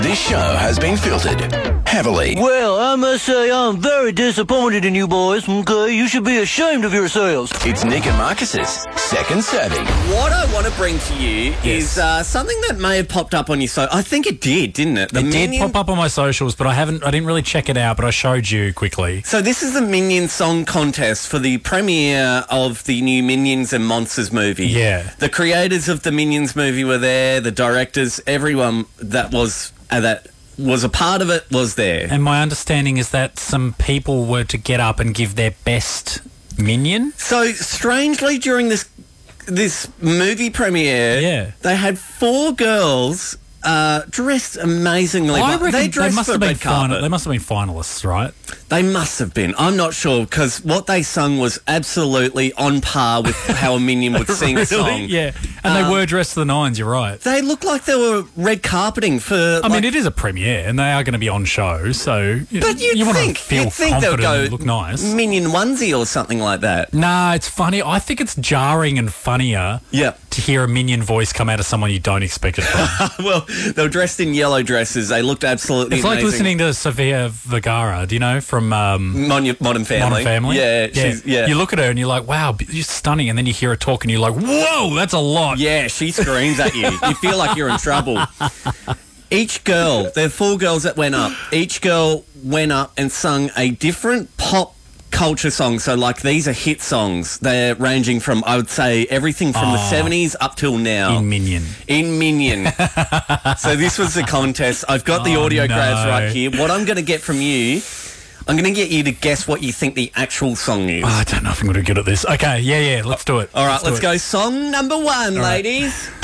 This show has been filtered heavily. Well, I must say I'm very disappointed in you boys, okay? You should be ashamed of yourselves. It's Nick and Marcus's Second Serving. What I want to bring to you is something that may have popped up on your I think it didn't it? It did pop up on my socials, but I didn't really check it out, but I showed you quickly. So this is the Minion Song Contest for the premiere of the new Minions and Monsters movie. Yeah. The creators of the Minions movie were there, the directors, everyone that was a part of it was there. And my understanding is that some people were to get up and give their best minion. So strangely, during this movie premiere, they had 4 girls dressed amazingly. I reckon they dressed must for have the been red carpet. They must have been finalists, right? They must have been. I'm not sure, because what they sung was absolutely on par with how a Minion would sing a song. Yeah. And they were dressed to the nines, you're right. They looked like they were red carpeting for... I mean, it is a premiere, and they are going to be on show, so But you want to feel they'll confident go and look nice. Minion onesie or something like that. Nah, it's funny. I think it's jarring and funnier to hear a Minion voice come out of someone you don't expect it from. Well, they were dressed in yellow dresses. They looked absolutely It's amazing. like listening to Sofia Vergara, do you know, from Modern Family. Modern Family. Yeah. You look at her and you're like, wow, you're stunning, and then you hear her talk and you're like, whoa, that's a lot. Yeah, she screams at you. You feel like you're in trouble. Each girl, there are 4 girls that went up. Each girl went up and sung a different pop culture song. So, like, these are hit songs. They're ranging from, I would say, everything from the 70s up till now. In Minion. So this was the contest. I've got the audio grabs right here. What I'm going to get from you, I'm going to get you to guess what you think the actual song is. Oh, I don't know if I'm going to get at this. Okay, yeah, let's do it. All right, let's go. Song number 1, ladies.